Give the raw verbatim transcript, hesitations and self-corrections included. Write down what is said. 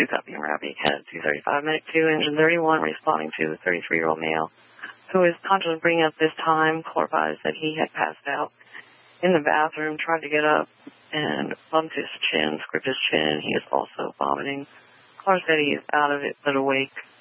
two copy Ravi Cat two thirty-five, Medic two, Engine thirty-one, responding to a thirty-three-year-old male who is conscious of bringing up this time. Caller advised that he had passed out in the bathroom, tried to get up, and bumped his chin, scraped his chin. He is also vomiting. Caller said he is out of it, but awake.